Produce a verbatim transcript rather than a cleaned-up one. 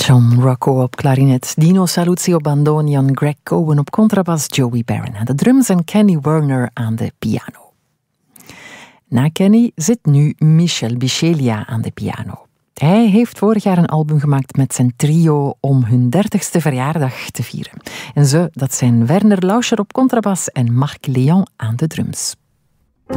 John Rocco op klarinet, Dino Saluzzi op bandoneon, Greg Cohen op contrabas, Joey Barron aan de drums en Kenny Werner aan de piano. Na Kenny zit nu Michel Bichelia aan de piano. Hij heeft vorig jaar een album gemaakt met zijn trio om hun dertigste verjaardag te vieren. En ze, dat zijn Werner Lauscher op contrabas en Marc Léon aan de drums.